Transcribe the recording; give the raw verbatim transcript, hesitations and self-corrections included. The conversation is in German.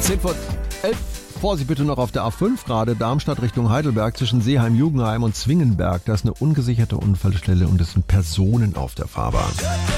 zehn vor elf. Vorsicht bitte noch auf der A fünf gerade, Darmstadt Richtung Heidelberg zwischen Seeheim-Jugendheim und Zwingenberg. Da ist eine ungesicherte Unfallstelle und es sind Personen auf der Fahrbahn.